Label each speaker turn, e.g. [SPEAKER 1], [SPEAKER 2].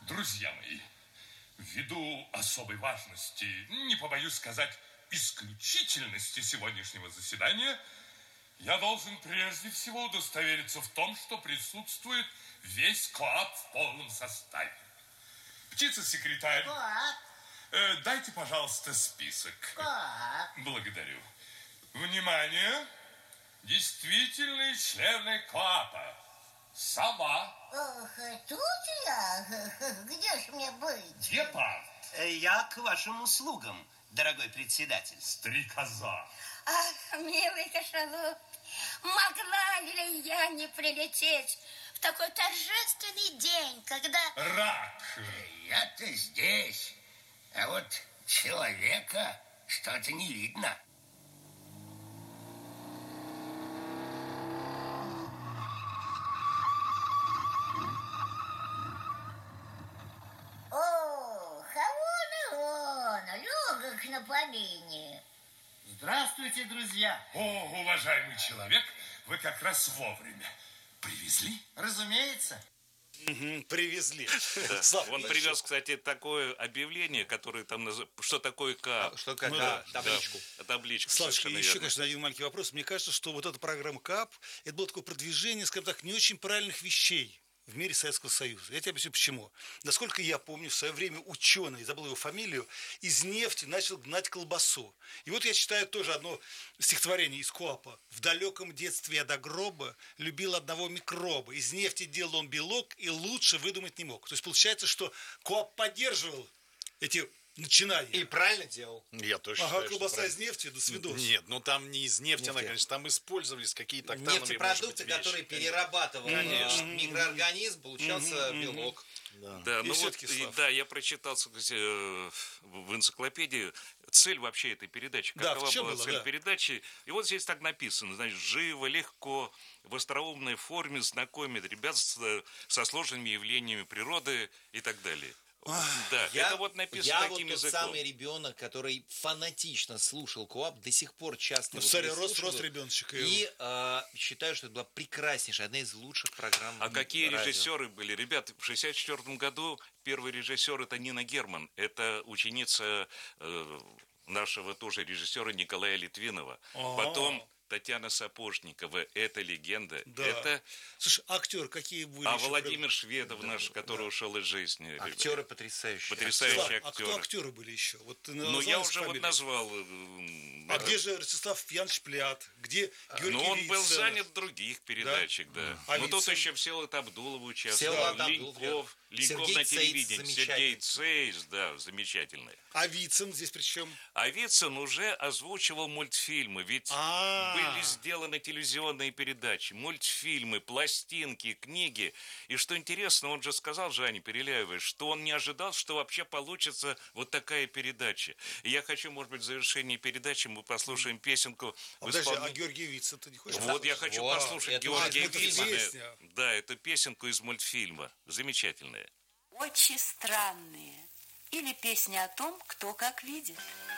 [SPEAKER 1] Друзья мои, ввиду особой важности, не побоюсь сказать, исключительности сегодняшнего заседания, я должен прежде всего удостовериться в том, что присутствует весь клуб в полном составе. Птица-секретарь, дайте, пожалуйста, список. Благодарю. Внимание! Действительные члены клуба. Сова.
[SPEAKER 2] Ох, тут я? Где ж мне быть?
[SPEAKER 1] Гепард.
[SPEAKER 3] Я к вашим услугам, дорогой председатель.
[SPEAKER 1] Стрекоза.
[SPEAKER 2] Ах, милый кашалот, могла ли я не прилететь в такой торжественный день, когда...
[SPEAKER 1] Рак.
[SPEAKER 4] Я-то здесь, а вот человека что-то не видно.
[SPEAKER 2] Легок на помине.
[SPEAKER 3] Здравствуйте, друзья.
[SPEAKER 1] О, уважаемый человек, вы как раз вовремя. Привезли?
[SPEAKER 3] Разумеется.
[SPEAKER 5] Привезли.
[SPEAKER 6] Он привез, кстати, такое объявление, которое там что такое КАП.
[SPEAKER 5] Что как? Да, табличку.
[SPEAKER 6] Табличку.
[SPEAKER 5] Славочка, еще,
[SPEAKER 6] верно.
[SPEAKER 5] конечно, один маленький вопрос. Мне кажется, что вот эта программа КАП, это было такое продвижение, скажем так, не очень правильных вещей в мире Советского Союза. Я тебе объясню, почему. Насколько я помню, в свое время ученый, забыл его фамилию, из нефти начал гнать колбасу. И вот я читаю тоже одно стихотворение из Коапа. «В далеком детстве я до гроба любил одного микроба. Из нефти делал он белок и лучше выдумать не мог». То есть получается, что Коап поддерживал эти начинания.
[SPEAKER 7] И правильно делал.
[SPEAKER 5] Я тоже считаю, колбаса из нефти, до свидос.
[SPEAKER 7] Нет, ну там не из нефти, она, конечно, там использовались какие-то октановые,
[SPEAKER 8] нефтепродукты, которые перерабатывал микроорганизм, получался белок.
[SPEAKER 6] Да, ну вот, да, я прочитал, кстати, в энциклопедии цель вообще этой передачи. Какова была цель передачи? И вот здесь так написано, значит, живо, легко, в остроумной форме знакомит ребят со сложными явлениями природы и так далее. Да, это вот написано таким языком.
[SPEAKER 8] Я вот тот самый ребенок, который фанатично слушал КоАП, до сих пор часто
[SPEAKER 5] рос ребеночек.
[SPEAKER 8] И считаю, что это была прекраснейшая, одна из лучших программ.
[SPEAKER 6] А какие режиссеры были? Ребят, в 1964 году первый режиссер это Нина Герман. Это ученица нашего тоже режиссера Николая Литвинова. Потом Татьяна Сапожникова, это легенда.
[SPEAKER 5] Да.
[SPEAKER 6] Это...
[SPEAKER 5] Слушай, актеры какие были?
[SPEAKER 6] А Владимир Шведов наш, который ушел из жизни.
[SPEAKER 8] Актеры потрясающие.
[SPEAKER 6] Потрясающие актеры.
[SPEAKER 5] А кто актеры были еще? Вот
[SPEAKER 6] ну, я уже вот назвал.
[SPEAKER 5] А где же Ростислав Янович Плят? Где Георгий
[SPEAKER 6] Ну, он был
[SPEAKER 5] Вицин?
[SPEAKER 6] занят в других передачах, да.
[SPEAKER 5] А
[SPEAKER 6] ну, тут еще Всеволод Абдулов участвовал.
[SPEAKER 8] Всеволод
[SPEAKER 6] Леньков на телевидении. Сергей Цейц, да, замечательный.
[SPEAKER 5] А Вицин здесь при чем?
[SPEAKER 6] А Вицин уже озвучивал мультфильмы. Ведь были сделаны телевизионные передачи, мультфильмы, пластинки, книги. И что интересно, он же сказал, Жанне Переляевой, что он не ожидал, что вообще получится вот такая передача. И я хочу, может быть, в завершении передачи мы послушаем песенку.
[SPEAKER 5] Подожди, а Георгий Вицин ты не хочешь?
[SPEAKER 6] Вот я хочу послушать Георгия Вицина. Да, эту песенку из мультфильма. Замечательная.
[SPEAKER 9] Очень странные. Или песня о том, кто как видит.